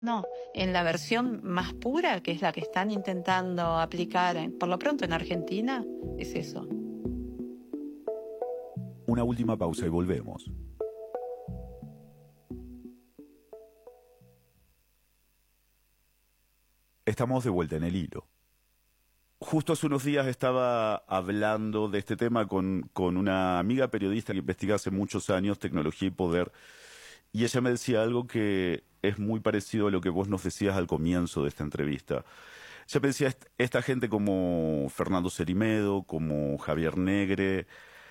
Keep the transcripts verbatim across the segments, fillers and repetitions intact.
No, en la versión más pura, que es la que están intentando aplicar, en- por lo pronto en Argentina, es eso. Una última pausa y volvemos. Estamos de vuelta en el hilo. Justo hace unos días estaba hablando de este tema con, con una amiga periodista que investiga hace muchos años tecnología y poder, y ella me decía algo que es muy parecido a lo que vos nos decías al comienzo de esta entrevista. Ella me decía, "Est- esta gente como Fernando Cerimedo, como Javier Negre,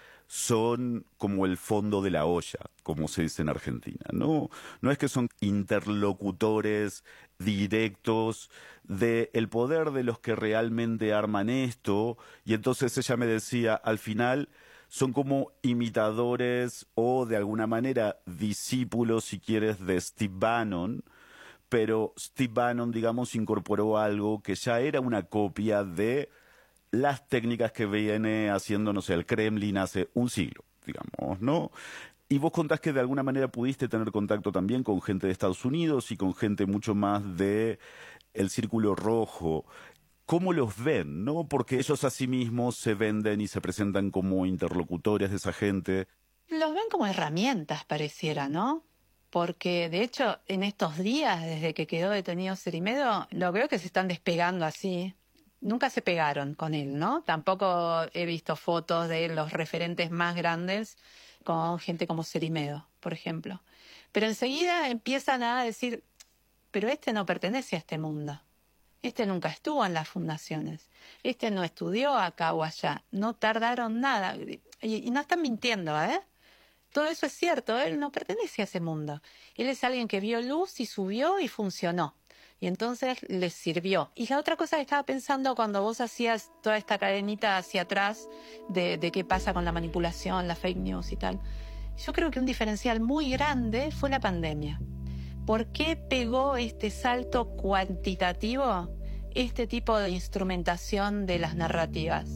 son como el fondo de la olla, como se dice en Argentina. No, no es que son interlocutores directos del poder de los que realmente arman esto, y entonces ella me decía, al final son como imitadores o de alguna manera discípulos, si quieres, de Steve Bannon, pero Steve Bannon, digamos, incorporó algo que ya era una copia de las técnicas que viene haciendo, no sé, el Kremlin hace un siglo, digamos, ¿no? Y vos contás que de alguna manera pudiste tener contacto también con gente de Estados Unidos y con gente mucho más de el Círculo Rojo. ¿Cómo los ven, no? Porque ellos a sí mismos se venden y se presentan como interlocutores de esa gente. Los ven como herramientas, pareciera, ¿no? Porque, de hecho, en estos días, desde que quedó detenido Cerimedo, lo veo que se están despegando así. Nunca se pegaron con él, ¿no? Tampoco he visto fotos de los referentes más grandes con gente como Cerimedo, por ejemplo. Pero enseguida empiezan a decir, pero este no pertenece a este mundo. Este nunca estuvo en las fundaciones. Este no estudió acá o allá. No tardaron nada. Y, y no están mintiendo, ¿eh? Todo eso es cierto. Él no pertenece a ese mundo. Él es alguien que vio luz y subió y funcionó. Y entonces les sirvió. Y la otra cosa que estaba pensando cuando vos hacías toda esta cadenita hacia atrás de, de qué pasa con la manipulación, la fake news y tal. Yo creo que un diferencial muy grande fue la pandemia. ¿Por qué pegó este salto cuantitativo este tipo de instrumentación de las narrativas?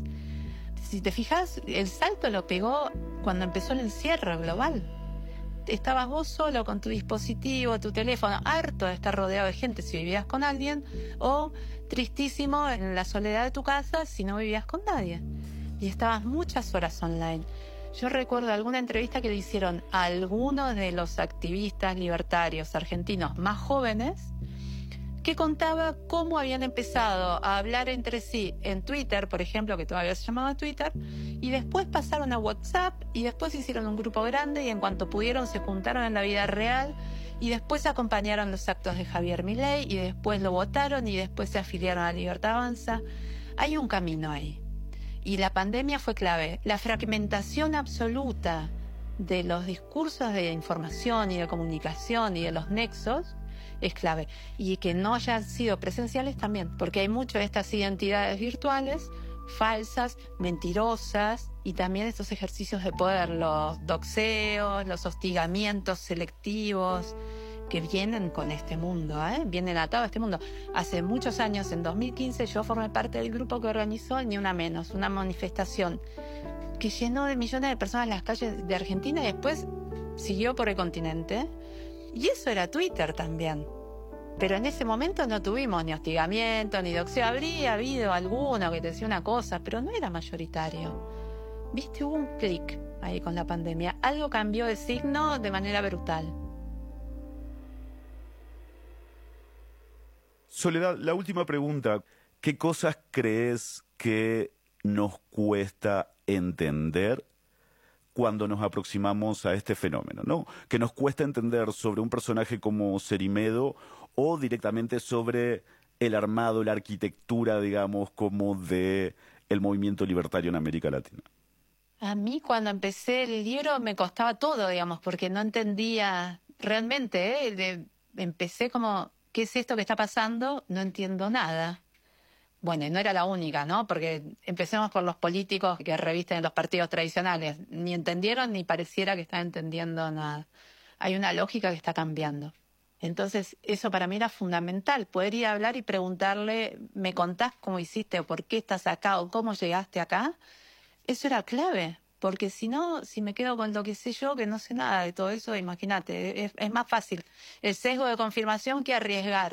Si te fijas, el salto lo pegó cuando empezó el encierro global. Estabas vos solo con tu dispositivo, tu teléfono, harto de estar rodeado de gente si vivías con alguien, o tristísimo en la soledad de tu casa si no vivías con nadie. Y estabas muchas horas online. Yo recuerdo alguna entrevista que le hicieron a algunos de los activistas libertarios argentinos más jóvenes, que contaba cómo habían empezado a hablar entre sí en Twitter, por ejemplo, que todavía se llamaba Twitter, y después pasaron a WhatsApp, y después hicieron un grupo grande, y en cuanto pudieron se juntaron en la vida real, y después acompañaron los actos de Javier Milei, y después lo votaron, y después se afiliaron a Libertad Avanza. Hay un camino ahí. Y la pandemia fue clave. La fragmentación absoluta de los discursos de información y de comunicación y de los nexos es clave. Y que no hayan sido presenciales también, porque hay mucho de estas identidades virtuales falsas, mentirosas, y también estos ejercicios de poder, los doxeos, los hostigamientos selectivos, que vienen con este mundo, ¿eh? Vienen atados a este mundo. Hace muchos años, en dos mil quince, yo formé parte del grupo que organizó Ni Una Menos, una manifestación que llenó de millones de personas las calles de Argentina y después siguió por el continente. Y eso era Twitter también. Pero en ese momento no tuvimos ni hostigamiento, ni doxeo. Habría habido alguno que te decía una cosa, pero no era mayoritario. Viste, hubo un clic ahí con la pandemia. Algo cambió de signo de manera brutal. Soledad, la última pregunta. ¿Qué cosas crees que nos cuesta entender cuando nos aproximamos a este fenómeno, ¿no? Que nos cuesta entender sobre un personaje como Cerimedo o directamente sobre el armado, la arquitectura, digamos, como de el movimiento libertario en América Latina. A mí cuando empecé el libro me costaba todo, digamos, porque no entendía realmente, ¿eh? De- empecé como, ¿qué es esto que está pasando? No entiendo nada. Bueno, y no era la única, ¿no? Porque empecemos por los políticos que revisten los partidos tradicionales. Ni entendieron ni pareciera que están entendiendo nada. Hay una lógica que está cambiando. Entonces, eso para mí era fundamental, poder ir a hablar y preguntarle, ¿me contás cómo hiciste o por qué estás acá o cómo llegaste acá? Eso era clave, porque si no, si me quedo con lo que sé yo, que no sé nada de todo eso, imagínate, es, es más fácil el sesgo de confirmación que arriesgar.